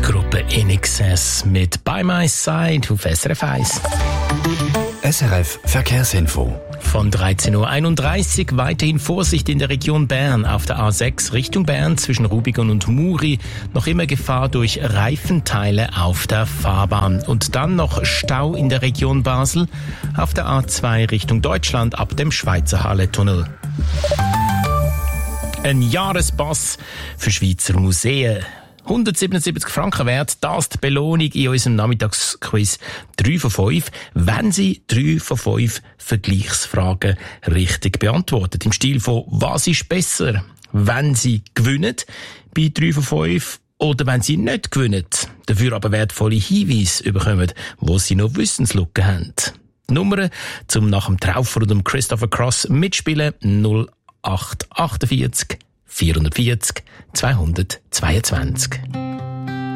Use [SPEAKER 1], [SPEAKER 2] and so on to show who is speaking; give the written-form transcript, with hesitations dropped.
[SPEAKER 1] Gruppe In Excess mit By My Side auf SRF 1.
[SPEAKER 2] SRF Verkehrsinfo.
[SPEAKER 1] Von 13.31 Uhr weiterhin Vorsicht in der Region Bern auf der A6 Richtung Bern zwischen Rubigen und Muri. Noch immer Gefahr durch Reifenteile auf der Fahrbahn. Und dann noch Stau in der Region Basel auf der A2 Richtung Deutschland ab dem Schweizer Halle-Tunnel. Ein Jahrespass für Schweizer Museen. 177 Franken wert, das die Belohnung in unserem Nachmittagsquiz 3 von 5, wenn Sie 3 von 5 Vergleichsfragen richtig beantwortet. Im Stil von «Was ist besser?» Wenn Sie gewinnen bei 3 von 5 oder wenn Sie nicht gewinnen, dafür aber wertvolle Hinweise bekommen, wo Sie noch Wissenslücken haben. Die Nummer zum nach dem Traufer und dem Christopher Cross mitspielen 0848 440 222.